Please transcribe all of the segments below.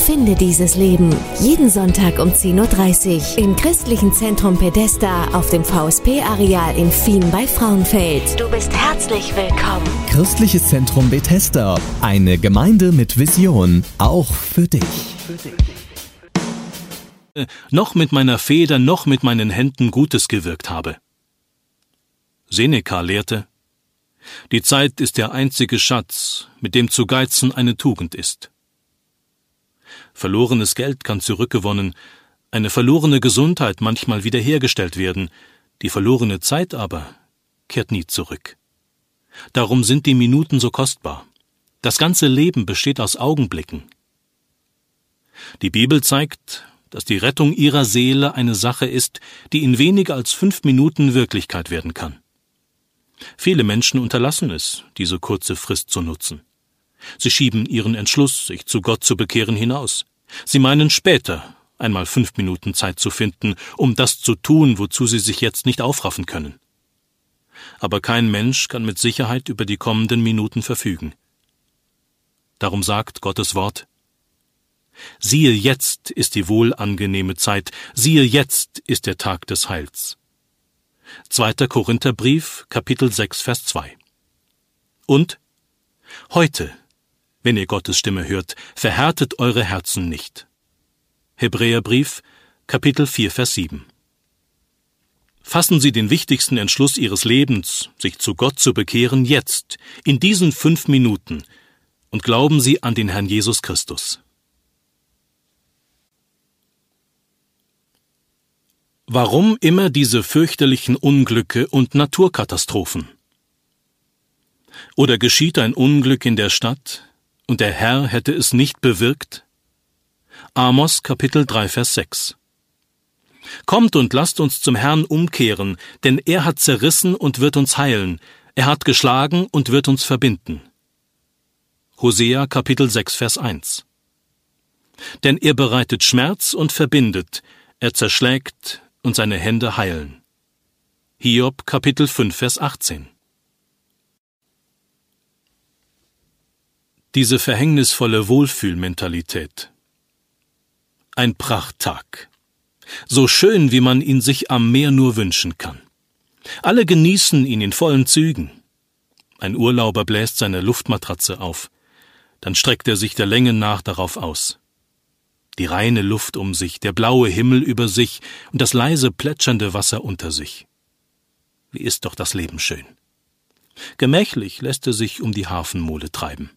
Finde dieses Leben. Jeden Sonntag um 10:30 Uhr im Christlichen Zentrum Bethesda auf dem VSP-Areal in Fien bei Frauenfeld. Du bist herzlich willkommen. Christliches Zentrum Bethesda. Eine Gemeinde mit Vision. Auch für dich. Noch mit meiner Feder, noch mit meinen Händen Gutes gewirkt habe. Seneca lehrte: Die Zeit ist der einzige Schatz, mit dem zu geizen eine Tugend ist. Verlorenes Geld kann zurückgewonnen, eine verlorene Gesundheit manchmal wiederhergestellt werden, die verlorene Zeit aber kehrt nie zurück. Darum sind die Minuten so kostbar. Das ganze Leben besteht aus Augenblicken. Die Bibel zeigt, dass die Rettung ihrer Seele eine Sache ist, die in weniger als 5 Minuten Wirklichkeit werden kann. Viele Menschen unterlassen es, diese kurze Frist zu nutzen. Sie schieben ihren Entschluss, sich zu Gott zu bekehren, hinaus. Sie meinen später einmal 5 Minuten Zeit zu finden, um das zu tun, wozu sie sich jetzt nicht aufraffen können. Aber kein Mensch kann mit Sicherheit über die kommenden Minuten verfügen. Darum sagt Gottes Wort: Siehe, jetzt ist die wohlangenehme Zeit, siehe, jetzt ist der Tag des Heils. 2. Korintherbrief, Kapitel 6, Vers 2. Und: Heute, wenn ihr Gottes Stimme hört, verhärtet eure Herzen nicht. Hebräerbrief, Kapitel 4, Vers 7. Fassen Sie den wichtigsten Entschluss Ihres Lebens, sich zu Gott zu bekehren, jetzt, in diesen 5 Minuten, und glauben Sie an den Herrn Jesus Christus. Warum immer diese fürchterlichen Unglücke und Naturkatastrophen? Oder geschieht ein Unglück in der Stadt, und der Herr hätte es nicht bewirkt? Amos, Kapitel 3, Vers 6. Kommt und lasst uns zum Herrn umkehren, denn er hat zerrissen und wird uns heilen, er hat geschlagen und wird uns verbinden. Hosea, Kapitel 6, Vers 1. Denn er bereitet Schmerz und verbindet, er zerschlägt und seine Hände heilen. Hiob, Kapitel 5, Vers 18. Diese verhängnisvolle Wohlfühlmentalität. Ein Prachttag. So schön, wie man ihn sich am Meer nur wünschen kann. Alle genießen ihn in vollen Zügen. Ein Urlauber bläst seine Luftmatratze auf. Dann streckt er sich der Länge nach darauf aus. Die reine Luft um sich, der blaue Himmel über sich und das leise plätschernde Wasser unter sich. Wie ist doch das Leben schön. Gemächlich lässt er sich um die Hafenmole treiben.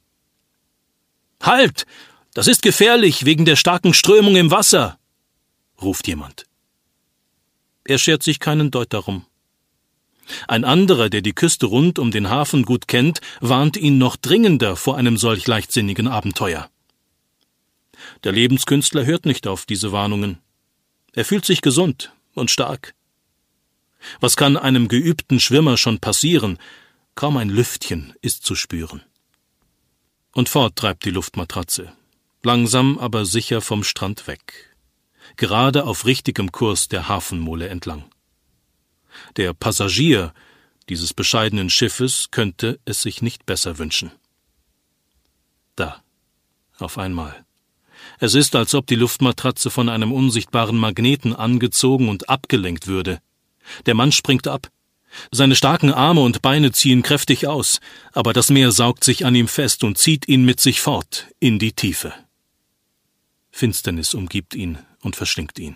»Halt! Das ist gefährlich wegen der starken Strömung im Wasser«, ruft jemand. Er schert sich keinen Deut darum. Ein anderer, der die Küste rund um den Hafen gut kennt, warnt ihn noch dringender vor einem solch leichtsinnigen Abenteuer. Der Lebenskünstler hört nicht auf diese Warnungen. Er fühlt sich gesund und stark. Was kann einem geübten Schwimmer schon passieren? Kaum ein Lüftchen ist zu spüren. Und fort treibt die Luftmatratze, langsam aber sicher vom Strand weg, gerade auf richtigem Kurs der Hafenmole entlang. Der Passagier dieses bescheidenen Schiffes könnte es sich nicht besser wünschen. Da, auf einmal. Es ist, als ob die Luftmatratze von einem unsichtbaren Magneten angezogen und abgelenkt würde. Der Mann springt ab. Seine starken Arme und Beine ziehen kräftig aus, aber das Meer saugt sich an ihm fest und zieht ihn mit sich fort in die Tiefe. Finsternis umgibt ihn und verschlingt ihn.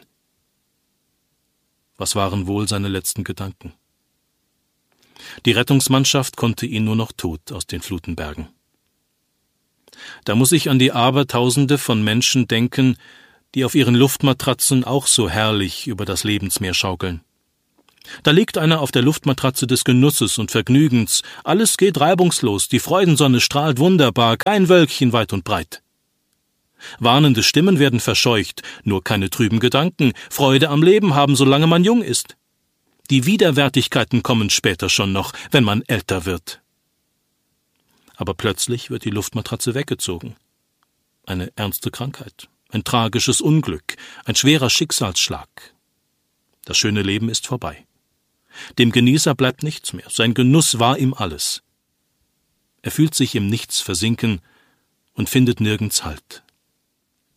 Was waren wohl seine letzten Gedanken? Die Rettungsmannschaft konnte ihn nur noch tot aus den Fluten bergen. Da muss ich an die Abertausende von Menschen denken, die auf ihren Luftmatratzen auch so herrlich über das Lebensmeer schaukeln. Da liegt einer auf der Luftmatratze des Genusses und Vergnügens, alles geht reibungslos, die Freudensonne strahlt wunderbar, kein Wölkchen weit und breit. Warnende Stimmen werden verscheucht, nur keine trüben Gedanken, Freude am Leben haben, solange man jung ist. Die Widerwärtigkeiten kommen später schon noch, wenn man älter wird. Aber plötzlich wird die Luftmatratze weggezogen. Eine ernste Krankheit, ein tragisches Unglück, ein schwerer Schicksalsschlag. Das schöne Leben ist vorbei. Dem Genießer bleibt nichts mehr, sein Genuss war ihm alles. Er fühlt sich im Nichts versinken und findet nirgends Halt.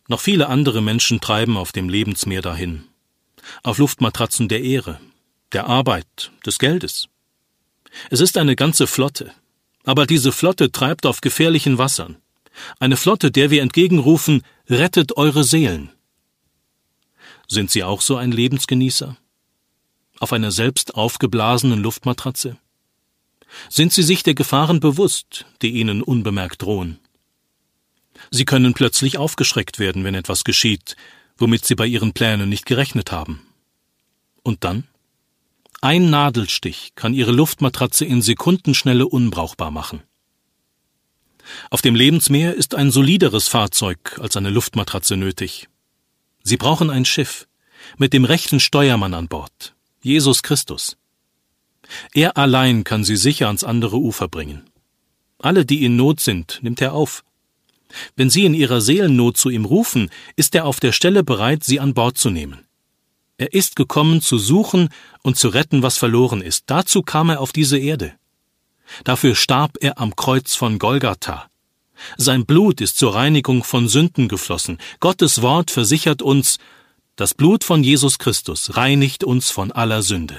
Noch viele andere Menschen treiben auf dem Lebensmeer dahin. Auf Luftmatratzen der Ehre, der Arbeit, des Geldes. Es ist eine ganze Flotte. Aber diese Flotte treibt auf gefährlichen Wassern. Eine Flotte, der wir entgegenrufen, rettet eure Seelen. Sind Sie auch so ein Lebensgenießer? Auf einer selbst aufgeblasenen Luftmatratze? Sind Sie sich der Gefahren bewusst, die Ihnen unbemerkt drohen? Sie können plötzlich aufgeschreckt werden, wenn etwas geschieht, womit Sie bei Ihren Plänen nicht gerechnet haben. Und dann? Ein Nadelstich kann Ihre Luftmatratze in Sekundenschnelle unbrauchbar machen. Auf dem Lebensmeer ist ein solideres Fahrzeug als eine Luftmatratze nötig. Sie brauchen ein Schiff mit dem rechten Steuermann an Bord, Jesus Christus. Er allein kann Sie sicher ans andere Ufer bringen. Alle, die in Not sind, nimmt er auf. Wenn Sie in Ihrer Seelennot zu ihm rufen, ist er auf der Stelle bereit, Sie an Bord zu nehmen. Er ist gekommen, zu suchen und zu retten, was verloren ist. Dazu kam er auf diese Erde. Dafür starb er am Kreuz von Golgatha. Sein Blut ist zur Reinigung von Sünden geflossen. Gottes Wort versichert uns, das Blut von Jesus Christus reinigt uns von aller Sünde.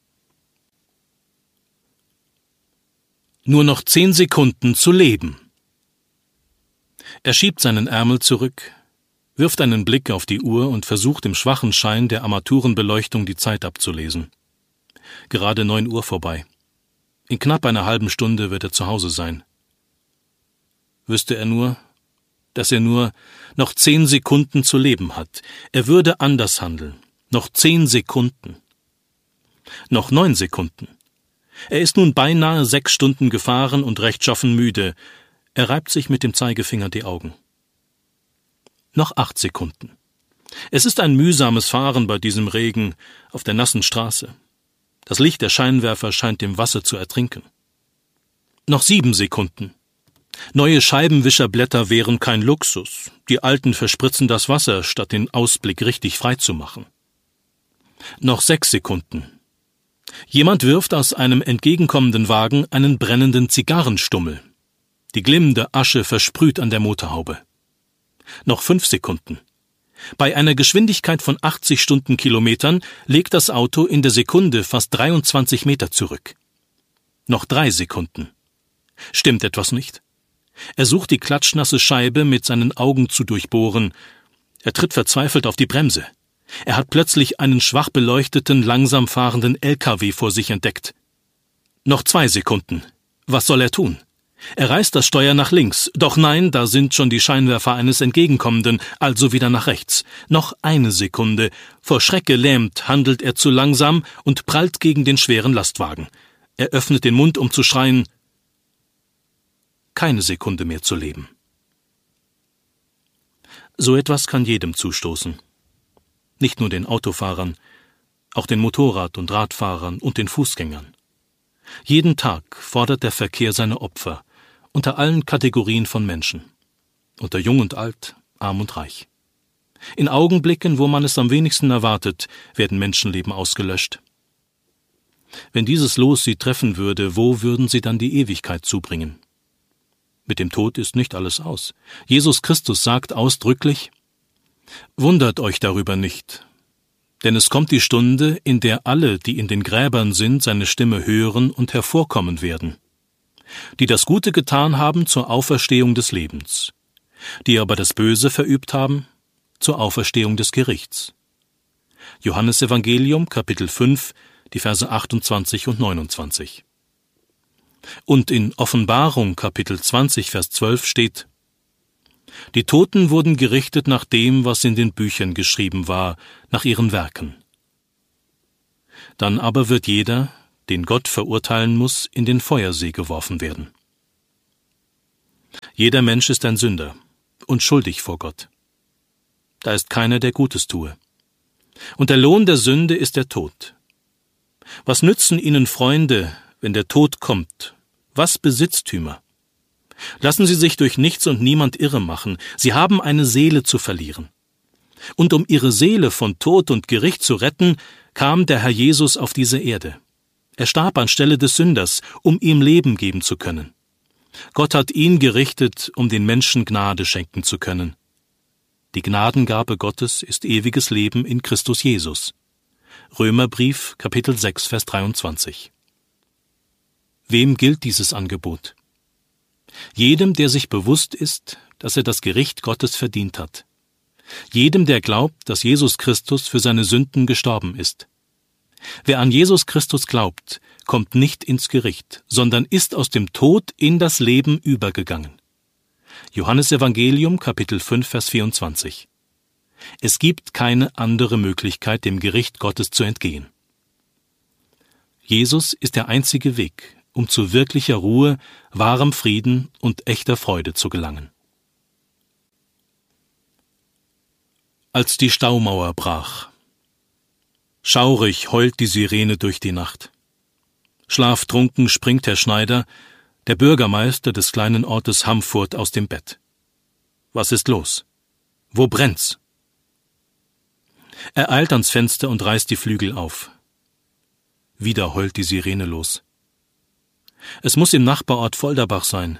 Nur noch 10 Sekunden zu leben. Er schiebt seinen Ärmel zurück, wirft einen Blick auf die Uhr und versucht im schwachen Schein der Armaturenbeleuchtung die Zeit abzulesen. Gerade 9 Uhr vorbei. In knapp einer halben Stunde wird er zu Hause sein. Wüsste er nur, dass er nur noch 10 Sekunden zu leben hat. Er würde anders handeln. Noch 10 Sekunden. Noch 9 Sekunden. Er ist nun beinahe 6 Stunden gefahren und rechtschaffen müde. Er reibt sich mit dem Zeigefinger die Augen. Noch 8 Sekunden. Es ist ein mühsames Fahren bei diesem Regen auf der nassen Straße. Das Licht der Scheinwerfer scheint im Wasser zu ertrinken. Noch 7 Sekunden. Neue Scheibenwischerblätter wären kein Luxus. Die alten verspritzen das Wasser, statt den Ausblick richtig frei zu machen. Noch 6 Sekunden. Jemand wirft aus einem entgegenkommenden Wagen einen brennenden Zigarrenstummel. Die glimmende Asche versprüht an der Motorhaube. Noch 5 Sekunden. Bei einer Geschwindigkeit von 80 Stundenkilometern legt das Auto in der Sekunde fast 23 Meter zurück. Noch 3 Sekunden. Stimmt etwas nicht? Er sucht die klatschnasse Scheibe mit seinen Augen zu durchbohren. Er tritt verzweifelt auf die Bremse. Er hat plötzlich einen schwach beleuchteten, langsam fahrenden LKW vor sich entdeckt. Noch 2 Sekunden. Was soll er tun? Er reißt das Steuer nach links. Doch nein, da sind schon die Scheinwerfer eines Entgegenkommenden, also wieder nach rechts. Noch 1 Sekunde. Vor Schreck gelähmt handelt er zu langsam und prallt gegen den schweren Lastwagen. Er öffnet den Mund, um zu schreien. Keine Sekunde mehr zu leben. So etwas kann jedem zustoßen. Nicht nur den Autofahrern, auch den Motorrad- und Radfahrern und den Fußgängern. Jeden Tag fordert der Verkehr seine Opfer, unter allen Kategorien von Menschen. Unter Jung und Alt, Arm und Reich. In Augenblicken, wo man es am wenigsten erwartet, werden Menschenleben ausgelöscht. Wenn dieses Los sie treffen würde, wo würden sie dann die Ewigkeit zubringen? Mit dem Tod ist nicht alles aus. Jesus Christus sagt ausdrücklich: Wundert euch darüber nicht, denn es kommt die Stunde, in der alle, die in den Gräbern sind, seine Stimme hören und hervorkommen werden, die das Gute getan haben zur Auferstehung des Lebens, die aber das Böse verübt haben zur Auferstehung des Gerichts. Johannes Evangelium, Kapitel 5, die Verse 28 und 29. Und in Offenbarung, Kapitel 20, Vers 12 steht: Die Toten wurden gerichtet nach dem, was in den Büchern geschrieben war, nach ihren Werken. Dann aber wird jeder, den Gott verurteilen muss, in den Feuersee geworfen werden. Jeder Mensch ist ein Sünder und schuldig vor Gott. Da ist keiner, der Gutes tue. Und der Lohn der Sünde ist der Tod. Was nützen ihnen Freunde, wenn der Tod kommt? Was Besitztümer? Lassen Sie sich durch nichts und niemand irre machen. Sie haben eine Seele zu verlieren. Und um Ihre Seele von Tod und Gericht zu retten, kam der Herr Jesus auf diese Erde. Er starb anstelle des Sünders, um ihm Leben geben zu können. Gott hat ihn gerichtet, um den Menschen Gnade schenken zu können. Die Gnadengabe Gottes ist ewiges Leben in Christus Jesus. Römerbrief, Kapitel 6, Vers 23. Wem gilt dieses Angebot? Jedem, der sich bewusst ist, dass er das Gericht Gottes verdient hat. Jedem, der glaubt, dass Jesus Christus für seine Sünden gestorben ist. Wer an Jesus Christus glaubt, kommt nicht ins Gericht, sondern ist aus dem Tod in das Leben übergegangen. Johannes Evangelium, Kapitel 5, Vers 24. Es gibt keine andere Möglichkeit, dem Gericht Gottes zu entgehen. Jesus ist der einzige Weg, um zu wirklicher Ruhe, wahrem Frieden und echter Freude zu gelangen. Als die Staumauer brach. Schaurig heult die Sirene durch die Nacht. Schlaftrunken springt Herr Schneider, der Bürgermeister des kleinen Ortes Hamfurt, aus dem Bett. Was ist los? Wo brennt's? Er eilt ans Fenster und reißt die Flügel auf. Wieder heult die Sirene los. Es muss im Nachbarort Volderbach sein.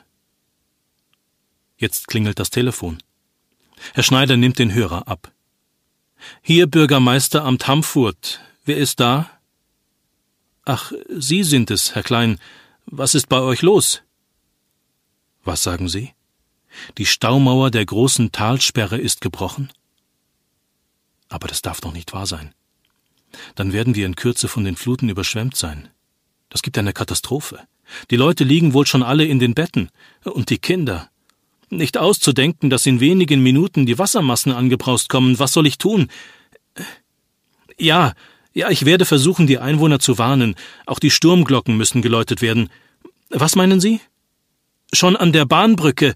Jetzt klingelt das Telefon. Herr Schneider nimmt den Hörer ab. Hier Bürgermeisteramt Hamfurt. Wer ist da? Ach, Sie sind es, Herr Klein. Was ist bei euch los? Was sagen Sie? Die Staumauer der großen Talsperre ist gebrochen? Aber das darf doch nicht wahr sein. Dann werden wir in Kürze von den Fluten überschwemmt sein. Das gibt eine Katastrophe. Die Leute liegen wohl schon alle in den Betten. Und die Kinder. Nicht auszudenken, dass in wenigen Minuten die Wassermassen angebraust kommen. Was soll ich tun? Ja, ich werde versuchen, die Einwohner zu warnen. Auch die Sturmglocken müssen geläutet werden. Was meinen Sie? Schon an der Bahnbrücke.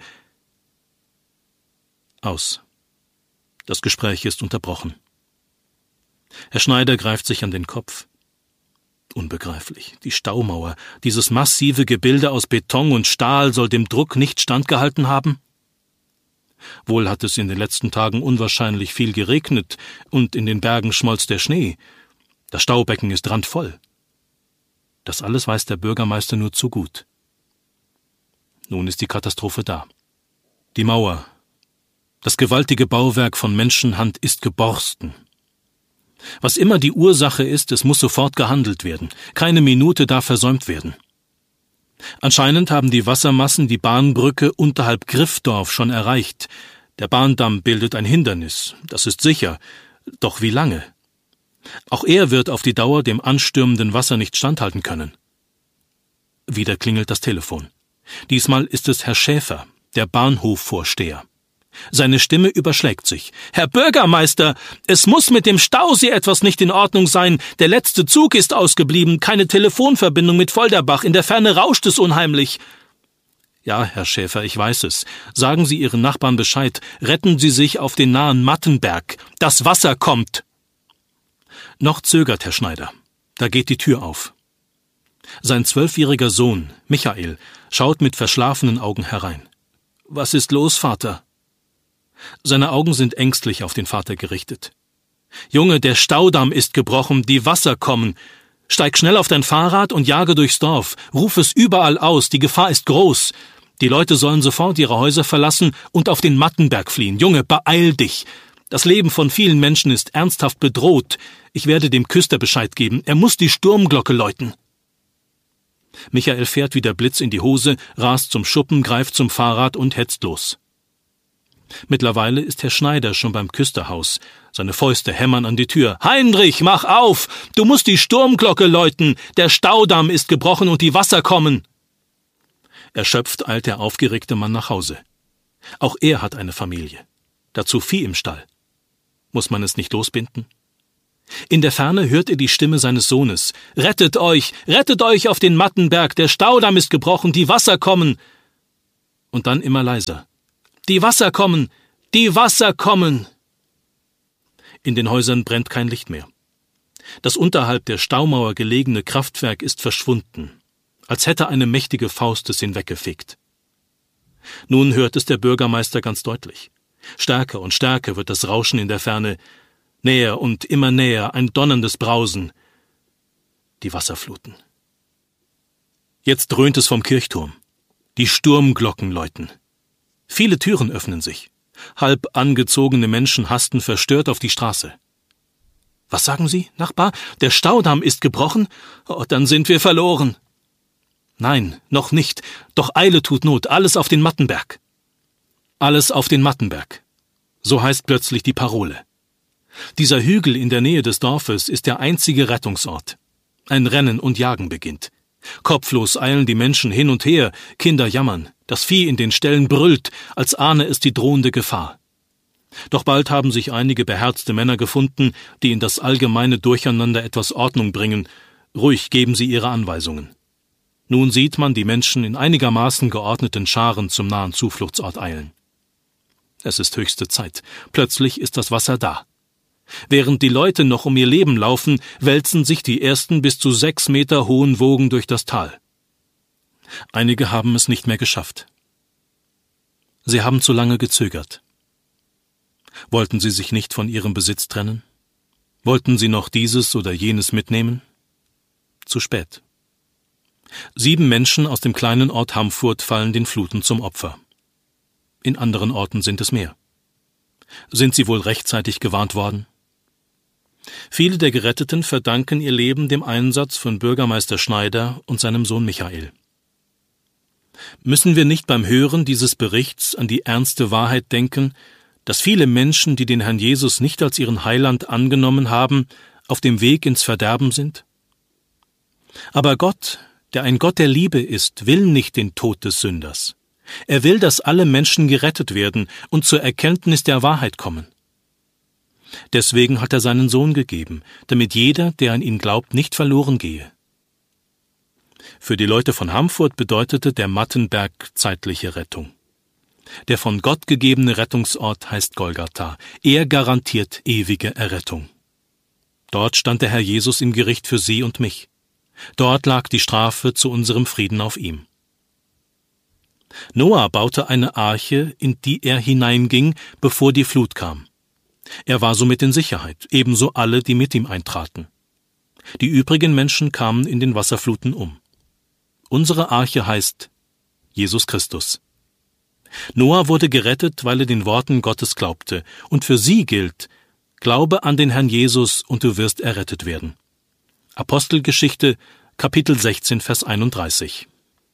Aus. Das Gespräch ist unterbrochen. Herr Schneider greift sich an den Kopf. Unbegreiflich. Die Staumauer, dieses massive Gebilde aus Beton und Stahl, soll dem Druck nicht standgehalten haben? Wohl hat es in den letzten Tagen unwahrscheinlich viel geregnet und in den Bergen schmolz der Schnee. Das Staubecken ist randvoll. Das alles weiß der Bürgermeister nur zu gut. Nun ist die Katastrophe da. Die Mauer, das gewaltige Bauwerk von Menschenhand ist geborsten. Was immer die Ursache ist, es muss sofort gehandelt werden. Keine Minute darf versäumt werden. Anscheinend haben die Wassermassen die Bahnbrücke unterhalb Griffdorf schon erreicht. Der Bahndamm bildet ein Hindernis, das ist sicher. Doch wie lange? Auch er wird auf die Dauer dem anstürmenden Wasser nicht standhalten können. Wieder klingelt das Telefon. Diesmal ist es Herr Schäfer, der Bahnhofvorsteher. Seine Stimme überschlägt sich. »Herr Bürgermeister, es muss mit dem Stausee etwas nicht in Ordnung sein. Der letzte Zug ist ausgeblieben, keine Telefonverbindung mit Volderbach. In der Ferne rauscht es unheimlich.« »Ja, Herr Schäfer, ich weiß es. Sagen Sie Ihren Nachbarn Bescheid. Retten Sie sich auf den nahen Mattenberg. Das Wasser kommt.« Noch zögert Herr Schneider. Da geht die Tür auf. Sein 12-jähriger Sohn, Michael, schaut mit verschlafenen Augen herein. »Was ist los, Vater?« Seine Augen sind ängstlich auf den Vater gerichtet. »Junge, der Staudamm ist gebrochen, die Wasser kommen. Steig schnell auf dein Fahrrad und jage durchs Dorf. Ruf es überall aus, die Gefahr ist groß. Die Leute sollen sofort ihre Häuser verlassen und auf den Mattenberg fliehen. Junge, beeil dich. Das Leben von vielen Menschen ist ernsthaft bedroht. Ich werde dem Küster Bescheid geben. Er muss die Sturmglocke läuten.« Michael fährt wie der Blitz in die Hose, rast zum Schuppen, greift zum Fahrrad und hetzt los. Mittlerweile ist Herr Schneider schon beim Küsterhaus. Seine Fäuste hämmern an die Tür. »Heinrich, mach auf! Du musst die Sturmglocke läuten! Der Staudamm ist gebrochen und die Wasser kommen!« Erschöpft eilt der aufgeregte Mann nach Hause. Auch er hat eine Familie. Dazu Vieh im Stall. Muss man es nicht losbinden? In der Ferne hört er die Stimme seines Sohnes. »Rettet euch! Rettet euch auf den Mattenberg! Der Staudamm ist gebrochen! Die Wasser kommen!« Und dann immer leiser. »Die Wasser kommen! Die Wasser kommen!« In den Häusern brennt kein Licht mehr. Das unterhalb der Staumauer gelegene Kraftwerk ist verschwunden, als hätte eine mächtige Faust es hinweggefegt. Nun hört es der Bürgermeister ganz deutlich. Stärker und stärker wird das Rauschen in der Ferne. Näher und immer näher ein donnerndes Brausen. Die Wasserfluten. Jetzt dröhnt es vom Kirchturm. Die Sturmglocken läuten. Viele Türen öffnen sich. Halb angezogene Menschen hasten verstört auf die Straße. »Was sagen Sie, Nachbar? Der Staudamm ist gebrochen? Oh, dann sind wir verloren.« »Nein, noch nicht. Doch Eile tut Not. Alles auf den Mattenberg.« »Alles auf den Mattenberg.« So heißt plötzlich die Parole. Dieser Hügel in der Nähe des Dorfes ist der einzige Rettungsort. Ein Rennen und Jagen beginnt. Kopflos eilen die Menschen hin und her, Kinder jammern, das Vieh in den Ställen brüllt, als ahne es die drohende Gefahr. Doch bald haben sich einige beherzte Männer gefunden, die in das allgemeine Durcheinander etwas Ordnung bringen. Ruhig geben sie ihre Anweisungen. Nun sieht man die Menschen in einigermaßen geordneten Scharen zum nahen Zufluchtsort eilen. Es ist höchste Zeit. Plötzlich ist das Wasser da. Während die Leute noch um ihr Leben laufen, wälzen sich die ersten bis zu 6 Meter hohen Wogen durch das Tal. Einige haben es nicht mehr geschafft. Sie haben zu lange gezögert. Wollten sie sich nicht von ihrem Besitz trennen? Wollten sie noch dieses oder jenes mitnehmen? Zu spät. 7 Menschen aus dem kleinen Ort Hamfurt fallen den Fluten zum Opfer. In anderen Orten sind es mehr. Sind sie wohl rechtzeitig gewarnt worden? Viele der Geretteten verdanken ihr Leben dem Einsatz von Bürgermeister Schneider und seinem Sohn Michael. Müssen wir nicht beim Hören dieses Berichts an die ernste Wahrheit denken, dass viele Menschen, die den Herrn Jesus nicht als ihren Heiland angenommen haben, auf dem Weg ins Verderben sind? Aber Gott, der ein Gott der Liebe ist, will nicht den Tod des Sünders. Er will, dass alle Menschen gerettet werden und zur Erkenntnis der Wahrheit kommen. Deswegen hat er seinen Sohn gegeben, damit jeder, der an ihn glaubt, nicht verloren gehe. Für die Leute von Hamfurt bedeutete der Mattenberg zeitliche Rettung. Der von Gott gegebene Rettungsort heißt Golgatha. Er garantiert ewige Errettung. Dort stand der Herr Jesus im Gericht für Sie und mich. Dort lag die Strafe zu unserem Frieden auf ihm. Noah baute eine Arche, in die er hineinging, bevor die Flut kam. Er war somit in Sicherheit, ebenso alle, die mit ihm eintraten. Die übrigen Menschen kamen in den Wasserfluten um. Unsere Arche heißt Jesus Christus. Noah wurde gerettet, weil er den Worten Gottes glaubte, und für sie gilt: Glaube an den Herrn Jesus und du wirst errettet werden. Apostelgeschichte, Kapitel 16, Vers 31.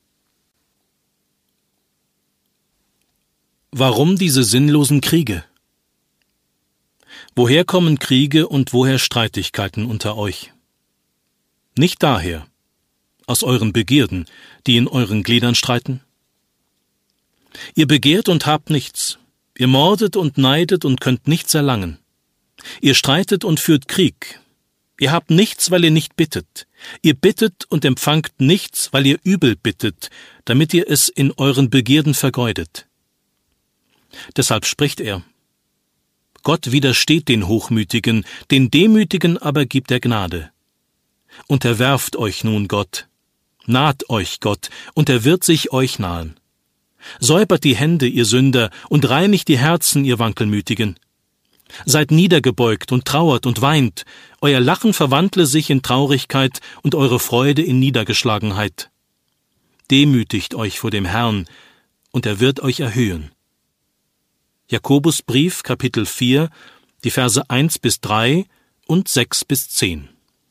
Warum diese sinnlosen Kriege? Woher kommen Kriege und woher Streitigkeiten unter euch? Nicht daher, aus euren Begierden, die in euren Gliedern streiten? Ihr begehrt und habt nichts, ihr mordet und neidet und könnt nichts erlangen. Ihr streitet und führt Krieg. Ihr habt nichts, weil ihr nicht bittet. Ihr bittet und empfangt nichts, weil ihr übel bittet, damit ihr es in euren Begierden vergeudet. Deshalb spricht er: Gott widersteht den Hochmütigen, den Demütigen aber gibt er Gnade. Unterwerft euch nun Gott, naht euch Gott, und er wird sich euch nahen. Säubert die Hände, ihr Sünder, und reinigt die Herzen, ihr Wankelmütigen. Seid niedergebeugt und trauert und weint, euer Lachen verwandle sich in Traurigkeit und eure Freude in Niedergeschlagenheit. Demütigt euch vor dem Herrn, und er wird euch erhöhen. Jakobusbrief, Kapitel 4, die Verse 1-3 und 6-10.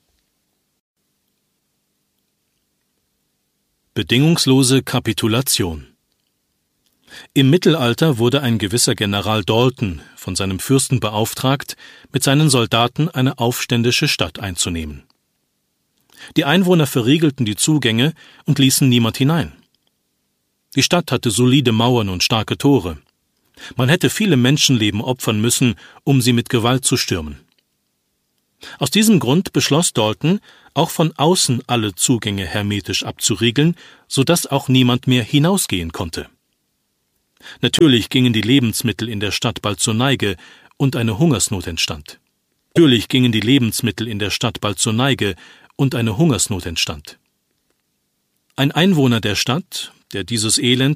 Bedingungslose Kapitulation. Im Mittelalter wurde ein gewisser General Dalton von seinem Fürsten beauftragt, mit seinen Soldaten eine aufständische Stadt einzunehmen. Die Einwohner verriegelten die Zugänge und ließen niemand hinein. Die Stadt hatte solide Mauern und starke Tore. Man hätte viele Menschenleben opfern müssen, um sie mit Gewalt zu stürmen. Aus diesem Grund beschloss Dalton, auch von außen alle Zugänge hermetisch abzuriegeln, sodass auch niemand mehr hinausgehen konnte. Natürlich gingen die Lebensmittel in der Stadt bald zur Neige und eine Hungersnot entstand. Ein Einwohner der Stadt, der dieses Elend